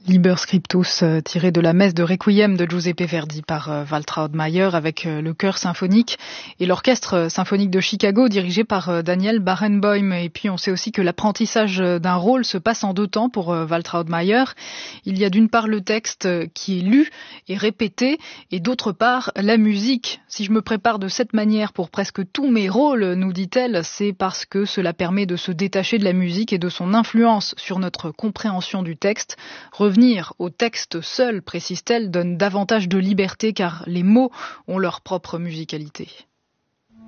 Liber Scriptus, tiré de la messe de Requiem de Giuseppe Verdi par Waltraud Mayer avec le chœur symphonique et l'orchestre symphonique de Chicago dirigé par Daniel Barenboim. Et puis on sait aussi que l'apprentissage d'un rôle se passe en deux temps pour Waltraud Mayer. Il y a d'une part le texte qui est lu et répété et d'autre part la musique. Si je me prépare de cette manière pour presque tous mes rôles, nous dit-elle, c'est parce que cela permet de se détacher de la musique et de son influence sur notre compréhension du texte. Revenir au texte seul, précise-t-elle, donne davantage de liberté car les mots ont leur propre musicalité.